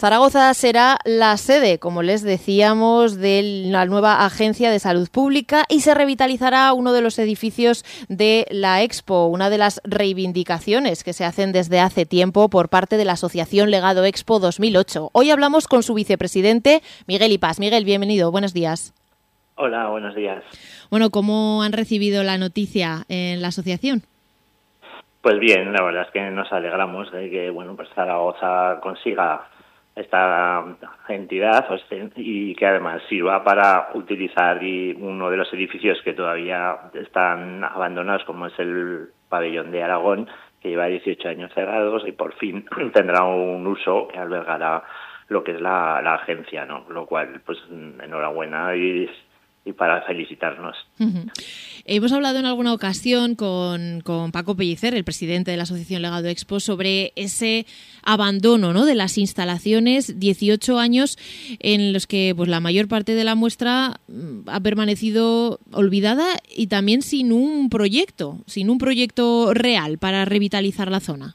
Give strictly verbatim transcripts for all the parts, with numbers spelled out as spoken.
Zaragoza será la sede, como les decíamos, de la nueva Agencia de Salud Pública y se revitalizará uno de los edificios de la Expo, una de las reivindicaciones que se hacen desde hace tiempo por parte de la Asociación Legado Expo dos mil ocho. Hoy hablamos con su vicepresidente, Miguel Ipás. Miguel, bienvenido, buenos días. Hola, buenos días. Bueno, ¿cómo han recibido la noticia en la asociación? Pues bien, la verdad es que nos alegramos de que bueno, pues Zaragoza consiga esta entidad y que además sirva para utilizar y uno de los edificios que todavía están abandonados, como es el pabellón de Aragón, que lleva dieciocho años cerrados y por fin tendrá un uso que albergará lo que es la, la agencia, ¿no? Lo cual, pues enhorabuena y y para felicitarnos. Uh-huh. Hemos hablado en alguna ocasión con, con Paco Pellicer, el presidente de la Asociación Legado Expo, sobre ese abandono, ¿no?, de las instalaciones, dieciocho años en los que pues la mayor parte de la muestra ha permanecido olvidada y también sin un proyecto, sin un proyecto real para revitalizar la zona.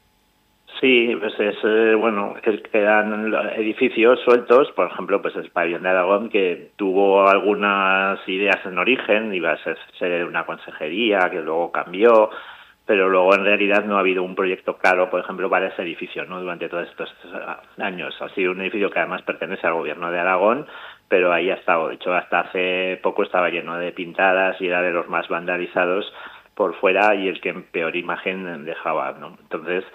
Sí, pues es eh, bueno, que quedan edificios sueltos, por ejemplo, pues el pabellón de Aragón, que tuvo algunas ideas en origen, iba a ser, ser una consejería, que luego cambió, pero luego en realidad no ha habido un proyecto claro, por ejemplo, para ese edificio, ¿no? Durante todos estos años. Ha sido un edificio que además pertenece al gobierno de Aragón, pero ahí ha estado, de hecho, hasta hace poco estaba lleno de pintadas y era de los más vandalizados por fuera y el que en peor imagen dejaba, ¿no? Entonces,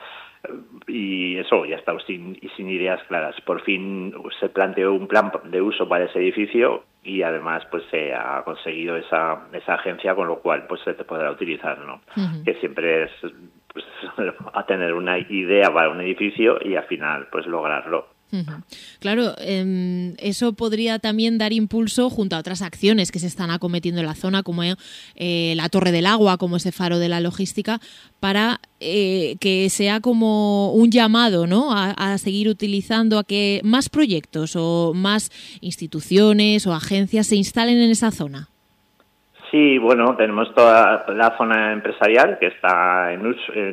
y eso ya está sin, y sin ideas claras. Por fin se planteó un plan de uso para ese edificio y además pues se ha conseguido esa esa agencia, con lo cual pues se te podrá utilizar, ¿no? Uh-huh. Que siempre es pues, a tener una idea para un edificio y al final pues lograrlo. Uh-huh. Claro, eh, eso podría también dar impulso junto a otras acciones que se están acometiendo en la zona, como eh, la Torre del Agua, como ese faro de la logística, para eh, que sea como un llamado, ¿no?, a, a seguir utilizando, a que más proyectos o más instituciones o agencias se instalen en esa zona. Sí, bueno, tenemos toda la zona empresarial que está en uso, en